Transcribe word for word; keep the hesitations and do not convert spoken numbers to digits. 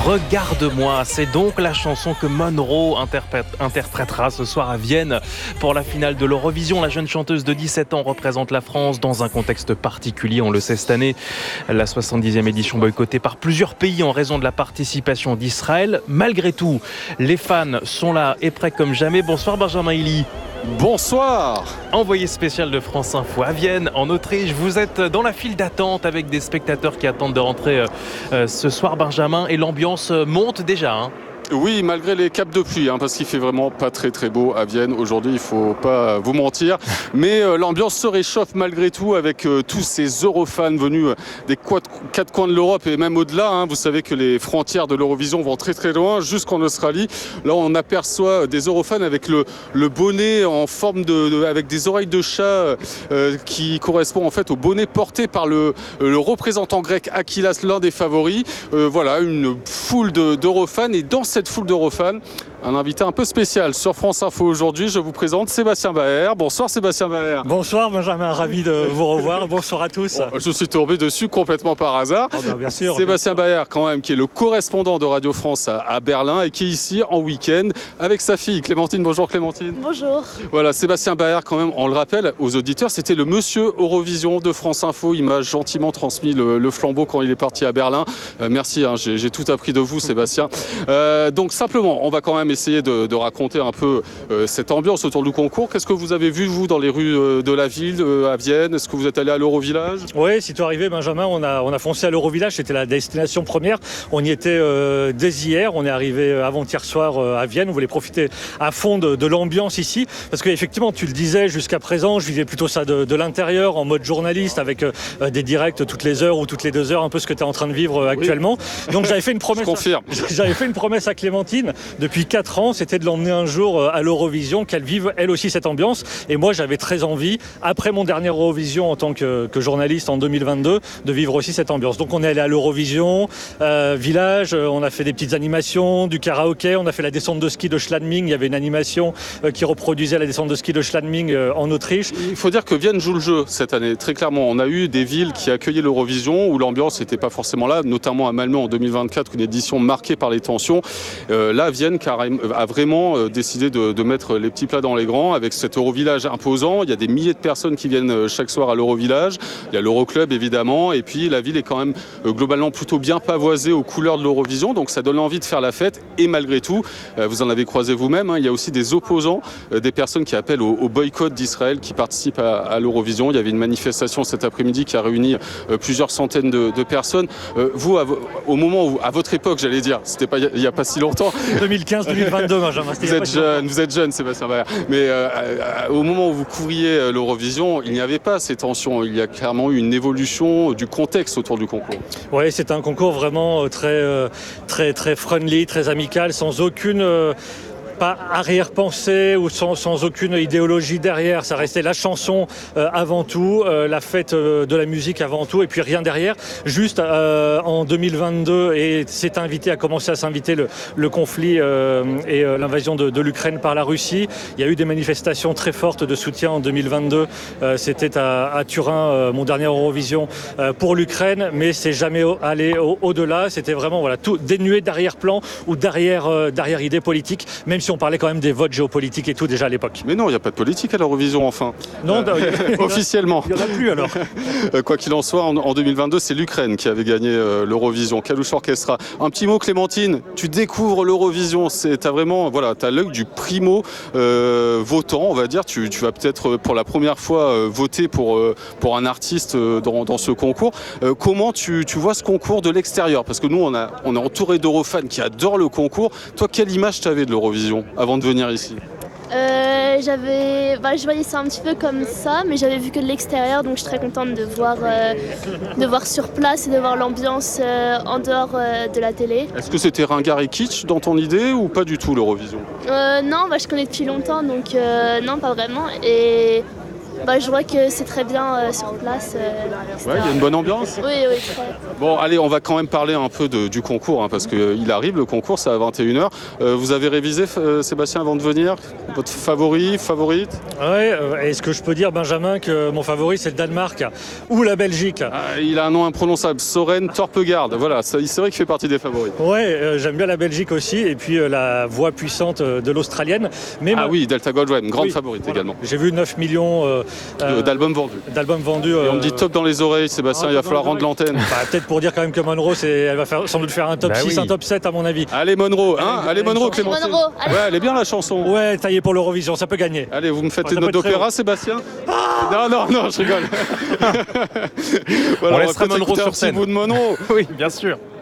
Regarde-moi, c'est donc la chanson que Monroe interprète, interprétera ce soir à Vienne pour la finale de l'Eurovision. La jeune chanteuse de dix-sept ans représente la France dans un contexte particulier, on le sait cette année. La soixante-dixième édition boycottée par plusieurs pays en raison de la participation d'Israël. Malgré tout, les fans sont là et prêts comme jamais. Bonsoir Benjamin Hilly. Bonsoir. Envoyé spécial de France Info à Vienne, en Autriche. Vous êtes dans la file d'attente avec des spectateurs qui attendent de rentrer euh, ce soir, Benjamin, et l'ambiance monte déjà. Hein. Oui, malgré les capes de pluie, hein, parce qu'il fait vraiment pas très très beau à Vienne aujourd'hui, il faut pas vous mentir. Mais euh, l'ambiance se réchauffe malgré tout avec euh, tous ces Eurofans venus euh, des quatre coins de l'Europe et même au-delà. Hein. Vous savez que les frontières de l'Eurovision vont très très loin, jusqu'en Australie. Là, on aperçoit des Eurofans avec le, le bonnet en forme de, de avec des oreilles de chat euh, qui correspond en fait au bonnet porté par le, le représentant grec Achillas, l'un des favoris. Euh, voilà, une foule de, d'Eurofans et dans cette Cette foule d'Eurofans, un invité un peu spécial sur France Info aujourd'hui. Je vous présente Sébastien Baer. Bonsoir Sébastien Baer. Bonsoir Benjamin, ravi de vous revoir. Bonsoir à tous. Bon, je suis tombé dessus complètement par hasard. Oh ben, bien sûr. Sébastien Baer, quand même, qui est le correspondant de Radio France à, à Berlin et qui est ici en week-end avec sa fille Clémentine. Bonjour Clémentine. Bonjour. Voilà, Sébastien Baer, quand même, on le rappelle aux auditeurs, c'était le monsieur Eurovision de France Info. Il m'a gentiment transmis le, le flambeau quand il est parti à Berlin. Euh, merci, hein, j'ai, j'ai tout appris de vous Sébastien. Euh, Donc simplement, on va quand même essayer de, de raconter un peu euh, cette ambiance autour du concours. Qu'est-ce que vous avez vu, vous, dans les rues euh, de la ville, euh, à Vienne? Est-ce que vous êtes allé à l'Eurovillage? Oui, si tu es arrivé, Benjamin, on a, on a foncé à l'Eurovillage. C'était la destination première. On y était euh, dès hier. On est arrivé avant-hier soir euh, à Vienne. On voulait profiter à fond de, de l'ambiance ici. Parce qu'effectivement, tu le disais, jusqu'à présent, je vivais plutôt ça de, de l'intérieur, en mode journaliste, avec euh, des directs toutes les heures ou toutes les deux heures, un peu ce que tu es en train de vivre euh, actuellement. Oui. Donc j'avais fait une promesse. Je confirme. À, j'avais fait une promesse à Clémentine depuis quatre ans, c'était de l'emmener un jour à l'Eurovision, qu'elle vive elle aussi cette ambiance. Et moi j'avais très envie, après mon dernier Eurovision en tant que, que journaliste en deux mille vingt-deux, de vivre aussi cette ambiance. Donc on est allé à l'Eurovision, euh, village, on a fait des petites animations, du karaoké, on a fait la descente de ski de Schladming, il y avait une animation euh, qui reproduisait la descente de ski de Schladming euh, en Autriche. Il faut dire que Vienne joue le jeu cette année, très clairement. On a eu des villes qui accueillaient l'Eurovision où l'ambiance n'était pas forcément là, notamment à Malmö en deux mille vingt-quatre, une édition marquée par les tensions. Euh, là, Vienne a vraiment décidé de, de mettre les petits plats dans les grands avec cet Eurovillage imposant. Il y a des milliers de personnes qui viennent chaque soir à l'Eurovillage. Il y a l'Euroclub évidemment. Et puis la ville est quand même globalement plutôt bien pavoisée aux couleurs de l'Eurovision. Donc ça donne envie de faire la fête. Et malgré tout, vous en avez croisé vous-même, hein, il y a aussi des opposants, des personnes qui appellent au, au boycott d'Israël qui participent à, à l'Eurovision. Il y avait une manifestation cet après-midi qui a réuni plusieurs centaines de, de personnes. Vous, à, au moment où, à votre époque, j'allais dire, c'était pas il n'y a pas si longtemps. deux mille quinze deux mille vingt-deux, Benjamin. Vous êtes jeune, vous êtes jeune, Sébastien Baer. Mais euh, au moment où vous couvriez l'Eurovision, il n'y avait pas ces tensions. Il y a clairement eu une évolution du contexte autour du concours. Oui, c'est un concours vraiment très, très, très friendly, très amical, sans aucune... Euh... pas arrière-pensée ou sans, sans aucune idéologie derrière. Ça restait la chanson euh, avant tout, euh, la fête euh, de la musique avant tout, et puis rien derrière. Juste euh, en deux mille vingt-deux, et c'est invité, a commencé à s'inviter le, le conflit euh, et euh, l'invasion de, de l'Ukraine par la Russie. Il y a eu des manifestations très fortes de soutien en deux mille vingt-deux. Euh, c'était à, à Turin, euh, mon dernier Eurovision, euh, pour l'Ukraine, mais c'est jamais allé au, au-delà. C'était vraiment voilà, tout dénué d'arrière-plan ou d'arrière, euh, d'arrière-idée politique, même si on parlait quand même des votes géopolitiques et tout déjà à l'époque. Mais non, il n'y a pas de politique à l'Eurovision enfin. Non, euh, officiellement. Il n'y en a plus alors. Quoi qu'il en soit, en, en deux mille vingt-deux, c'est l'Ukraine qui avait gagné euh, l'Eurovision. Kalush Orchestra. Un petit mot, Clémentine. Tu découvres l'Eurovision. C'est, t'as vraiment, voilà, t'as l'œil du primo euh, votant, on va dire. Tu, tu vas peut-être pour la première fois euh, voter pour euh, pour un artiste euh, dans, dans ce concours. Euh, comment tu, tu vois ce concours de l'extérieur? Parce que nous, on a on est entouré d'Eurofans qui adorent le concours. Toi, quelle image t'avais de l'Eurovision avant de venir ici? Euh, j'avais, bah, je voyais ça un petit peu comme ça, mais j'avais vu que de l'extérieur, donc je suis très contente de voir, euh, de voir sur place et de voir l'ambiance euh, en dehors euh, de la télé. Est-ce que c'était ringard et kitsch dans ton idée ou pas du tout l'Eurovision? euh, Non, bah, je connais depuis longtemps, donc euh, non, pas vraiment. Et bah, je vois que c'est très bien euh, sur place. Euh, Ouais, il y a une bonne ambiance. Oui, oui, très. Bon, allez, on va quand même parler un peu de, du concours, hein, parce qu'il arrive, le concours, c'est à vingt et une heures. Euh, vous avez révisé, euh, Sébastien, avant de venir? Votre favori, favorite? Oui, est-ce que je peux dire, Benjamin, que mon favori, c'est le Danemark ou la Belgique? Ah, il a un nom imprononçable, Soren Torpegaard. Voilà, ça, c'est vrai qu'il fait partie des favoris. Ouais, euh, j'aime bien la Belgique aussi, et puis euh, la voix puissante euh, de l'Australienne. Mais Ah ma... oui, Delta Goldwyn, grande oui, favorite voilà. Également. J'ai vu neuf millions euh, euh, d'albums vendus. D'albums vendus. Et on me euh... dit top dans les oreilles, Sébastien, ah, il va falloir rendre l'antenne. Bah, peut-être pour dire quand même que Monroe, c'est... elle va faire, sans doute faire un top bah six, oui. un top sept à mon avis. Allez Monroe, hein, allez Monroe, Clémentine. Monroe, allez. Ouais, elle est bien la chanson. Ouais, taillé pour l'Eurovision, ça peut gagner. Allez, vous me faites Ouais, une ça note peut être très d'opéra, haut. Sébastien? Non, non, non, je rigole. Voilà, On va laissera peut-être Monroe écouter un sur petit scène. bout de Monroe. Oui, bien sûr.